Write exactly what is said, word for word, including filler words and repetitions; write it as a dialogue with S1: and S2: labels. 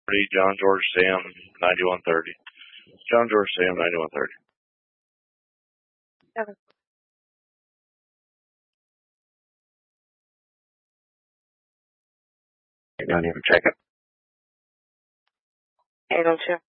S1: John George Sam ninety-one thirty. John George Sam ninety-one thirty.
S2: Okay.
S1: You don't even check it.
S2: eight oh two.